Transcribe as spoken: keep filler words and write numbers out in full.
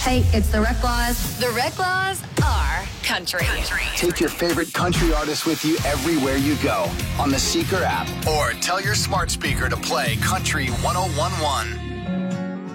Hey, it's the Reklaws. The Reklaws are country. country. Take your favorite country artist with you everywhere you go on the Seeker app, or tell your smart speaker to play Country one oh one one.